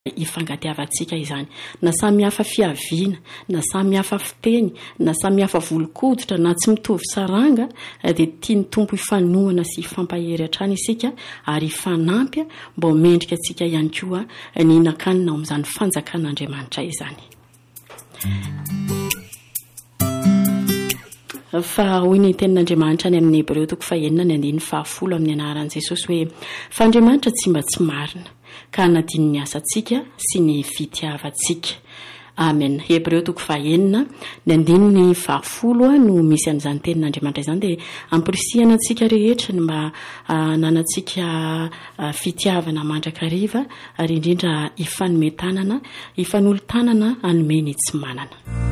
ifangatiavantsika izany na samy hafa fiaviana na samy hafa fiteny na samy hafa volokoditra na tsy mitovy saranga dia tiany tompo ifanohana sy ifampahery hatrany isika ary ifanampy mba mendrika antsika ihany koa ny nakanina amin'izany fanjakan'Andriamanitra izany. Fa hoy ny tenin'Andriamanitra ny amin'ny Hebreo 9:10 amin'ny anaran'i Jesosy hoe fa Andriamanitra tsy mba tsy marina ka nadiny ny asantsika sy ny fitiavantsika. Amen. Hebreo 9:10 no misy an'izany tenin'Andriamanitra izany dia ampirisihana antsika rehetra ny mba nanantsika fitiavana mandrakariva ary indrindra ifanometanana ifanolo-tanana anome ny tsy manana.